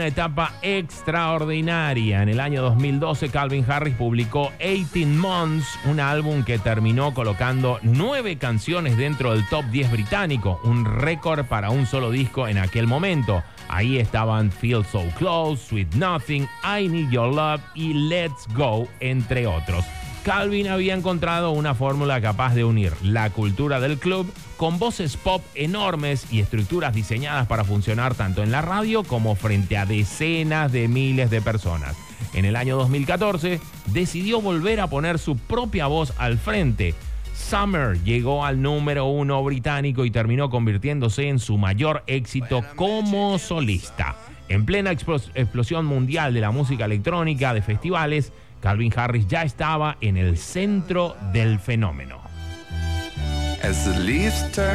Una etapa extraordinaria. En el año 2012, Calvin Harris publicó 18 Months, un álbum que terminó colocando 9 canciones dentro del top 10 británico, un récord para un solo disco en aquel momento. Ahí estaban Feel So Close, Sweet Nothing, I Need Your Love y Let's Go, entre otros. Calvin había encontrado una fórmula capaz de unir la cultura del club con voces pop enormes y estructuras diseñadas para funcionar tanto en la radio como frente a decenas de miles de personas. En el año 2014 decidió volver a poner su propia voz al frente. Summer llegó al número 1 británico y terminó convirtiéndose en su mayor éxito como solista. En plena explosión mundial de la música electrónica de festivales, Calvin Harris ya estaba en el centro del fenómeno.